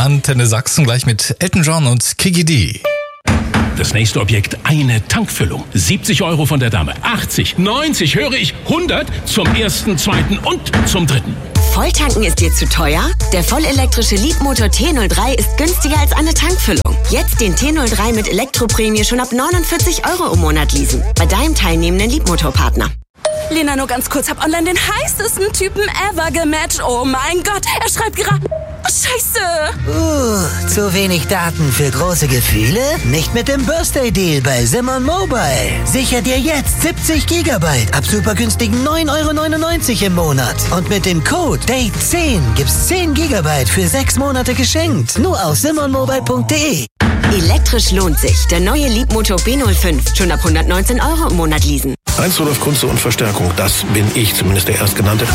Antenne Sachsen gleich mit Elton John und Kiki D. Das nächste Objekt, eine Tankfüllung. 70 € von der Dame, 80, 90, höre ich, 100 zum ersten, zweiten und zum dritten. Volltanken ist dir zu teuer? Der vollelektrische Leapmotor T03 ist günstiger als eine Tankfüllung. Jetzt den T03 mit Elektroprämie schon ab 49 € im Monat leasen. Bei deinem teilnehmenden Leapmotor-Partner. Lena, nur ganz kurz, hab online den heißesten Typen ever gematcht. Oh mein Gott, er schreibt gerade... Oh, Scheiße! Zu wenig Daten für große Gefühle? Nicht mit dem Birthday Deal bei Simon Mobile. Sicher dir jetzt 70 GB ab super günstigen 9,99 € im Monat. Und mit dem Code DATE10 gibt's 10 GB für 6 Monate geschenkt. Nur auf simonmobile.de. Elektrisch lohnt sich. Der neue Leapmotor B05. Schon ab 119 € im Monat leasen. Heinz Rudolf Kunze und Verstärkung, das bin ich, zumindest der Erstgenannte.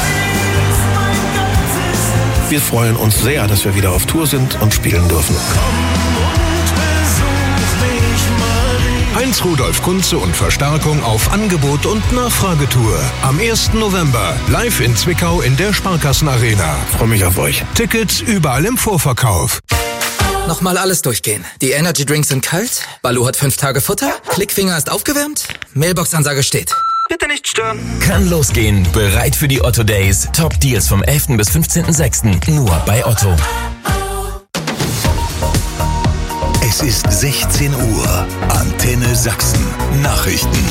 Wir freuen uns sehr, dass wir wieder auf Tour sind und spielen dürfen. Heinz Rudolf Kunze und Verstärkung auf Angebot und Nachfragetour. Am 1. November live in Zwickau in der Sparkassenarena. Freue mich auf euch. Tickets überall im Vorverkauf. Nochmal alles durchgehen. Die Energy Drinks sind kalt, Baloo hat 5 Tage Futter, Klickfinger ist aufgewärmt, Mailbox-Ansage steht. Bitte nicht stören. Kann losgehen. Bereit für die Otto Days. Top Deals vom 11. bis 15.06. Nur bei Otto. Es ist 16 Uhr. Antenne Sachsen. Nachrichten.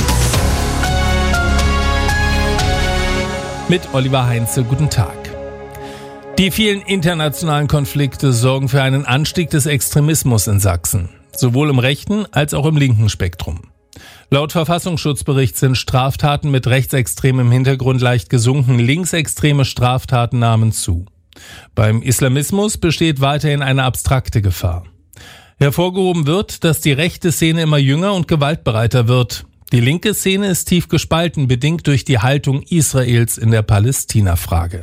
Mit Oliver Heinze. Guten Tag. Die vielen internationalen Konflikte sorgen für einen Anstieg des Extremismus in Sachsen. Sowohl im rechten als auch im linken Spektrum. Laut Verfassungsschutzbericht sind Straftaten mit rechtsextremem Hintergrund leicht gesunken, linksextreme Straftaten nahmen zu. Beim Islamismus besteht weiterhin eine abstrakte Gefahr. Hervorgehoben wird, dass die rechte Szene immer jünger und gewaltbereiter wird. Die linke Szene ist tief gespalten, bedingt durch die Haltung Israels in der Palästina-Frage.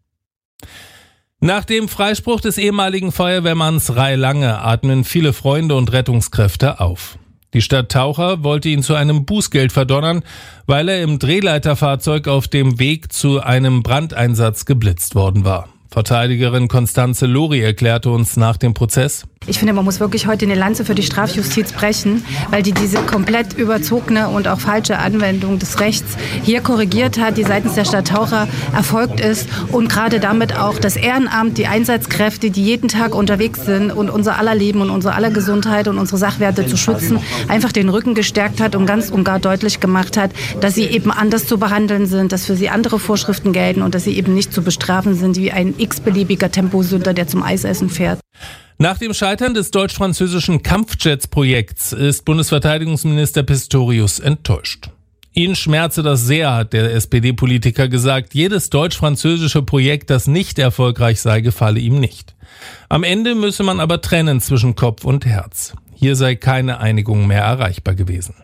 Nach dem Freispruch des ehemaligen Feuerwehrmanns Ray Lange atmen viele Freunde und Rettungskräfte auf. Die Stadt Taucher wollte ihn zu einem Bußgeld verdonnern, weil er im Drehleiterfahrzeug auf dem Weg zu einem Brandeinsatz geblitzt worden war. Verteidigerin Constanze Lori erklärte uns nach dem Prozess: Ich finde, man muss wirklich heute eine Lanze für die Strafjustiz brechen, weil die diese komplett überzogene und auch falsche Anwendung des Rechts hier korrigiert hat, die seitens der Stadt Taucher erfolgt ist und gerade damit auch das Ehrenamt, die Einsatzkräfte, die jeden Tag unterwegs sind und unser aller Leben und unsere aller Gesundheit und unsere Sachwerte zu schützen, einfach den Rücken gestärkt hat und ganz und gar deutlich gemacht hat, dass sie eben anders zu behandeln sind, dass für sie andere Vorschriften gelten und dass sie eben nicht zu bestrafen sind wie ein x-beliebiger Temposünder, der zum Eisessen fährt. Nach dem Scheitern des deutsch-französischen Kampfjets-Projekts ist Bundesverteidigungsminister Pistorius enttäuscht. Ihn schmerze das sehr, hat der SPD-Politiker gesagt. Jedes deutsch-französische Projekt, das nicht erfolgreich sei, gefalle ihm nicht. Am Ende müsse man aber trennen zwischen Kopf und Herz. Hier sei keine Einigung mehr erreichbar gewesen.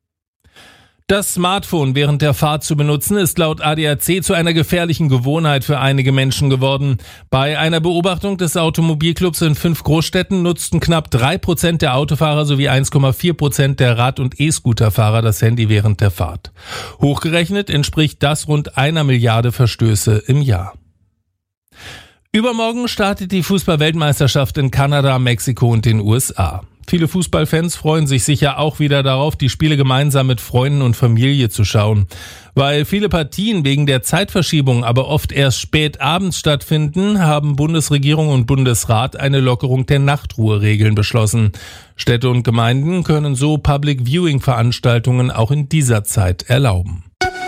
Das Smartphone während der Fahrt zu benutzen, ist laut ADAC zu einer gefährlichen Gewohnheit für einige Menschen geworden. Bei einer Beobachtung des Automobilclubs in 5 Großstädten nutzten knapp 3% der Autofahrer sowie 1,4% der Rad- und E-Scooterfahrer das Handy während der Fahrt. Hochgerechnet entspricht das rund 1 Milliarde Verstöße im Jahr. Übermorgen startet die Fußball-Weltmeisterschaft in Kanada, Mexiko und den USA. Viele Fußballfans freuen sich sicher auch wieder darauf, die Spiele gemeinsam mit Freunden und Familie zu schauen. Weil viele Partien wegen der Zeitverschiebung aber oft erst spät abends stattfinden, haben Bundesregierung und Bundesrat eine Lockerung der Nachtruheregeln beschlossen. Städte und Gemeinden können so Public-Viewing-Veranstaltungen auch in dieser Zeit erlauben.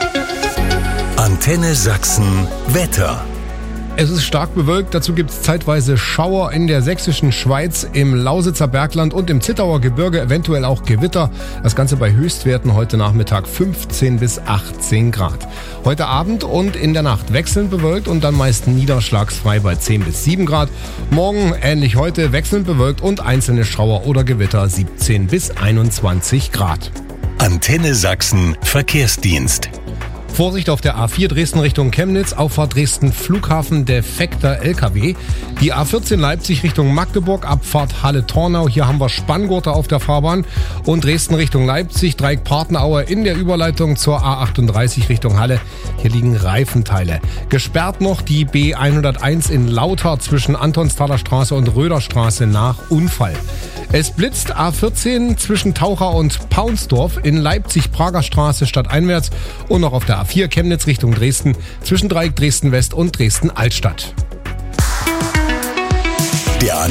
Antenne Sachsen Wetter. Es ist stark bewölkt, dazu gibt es zeitweise Schauer in der sächsischen Schweiz, im Lausitzer Bergland und im Zittauer Gebirge, eventuell auch Gewitter. Das Ganze bei Höchstwerten heute Nachmittag 15 bis 18 Grad. Heute Abend und in der Nacht wechselnd bewölkt und dann meist niederschlagsfrei bei 10 bis 7 Grad. Morgen ähnlich heute wechselnd bewölkt und einzelne Schauer oder Gewitter 17 bis 21 Grad. Antenne Sachsen Verkehrsdienst. Vorsicht auf der A4 Dresden Richtung Chemnitz, Auffahrt Dresden Flughafen defekter LKW. Die A14 Leipzig Richtung Magdeburg, Abfahrt Halle-Tornau. Hier haben wir Spanngurte auf der Fahrbahn. Und Dresden Richtung Leipzig, Dreieck Partnerauer in der Überleitung zur A38 Richtung Halle. Hier liegen Reifenteile. Gesperrt noch die B101 in Lauter zwischen Antonsthaler Straße und Röderstraße nach Unfall. Es blitzt A14 zwischen Taucher und Paunsdorf in Leipzig, Prager Straße stadteinwärts und noch auf der A4 Chemnitz Richtung Dresden zwischen Dreieck Dresden West und Dresden Altstadt.